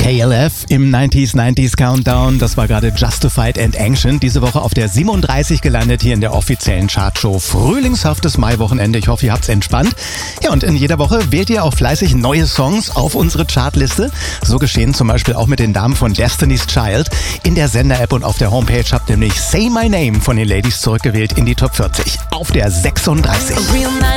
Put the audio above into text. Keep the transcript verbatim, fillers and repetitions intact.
K L F im neunziger neunziger Countdown, das war gerade Justified and Ancient, diese Woche auf der siebenunddreißig gelandet hier in der offiziellen Chartshow. Frühlingshaftes Maiwochenende, ich hoffe, ihr habt's entspannt. Ja, und in jeder Woche wählt ihr auch fleißig neue Songs auf unsere Chartliste. So geschehen zum Beispiel auch mit den Damen von Destiny's Child. In der Sender-App und auf der Homepage habt ihr nämlich Say My Name von den Ladies zurückgewählt in die Top vierzig. Auf der sechsunddreißig.